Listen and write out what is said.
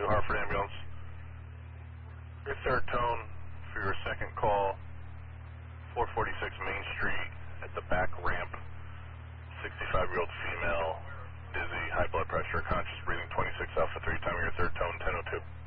New Hartford ambulance. Your third tone for your second call, 446 Main Street at the back ramp. 65-year-old female, dizzy, high blood pressure, conscious breathing, 26 alpha 3, time of your third tone, 10:02.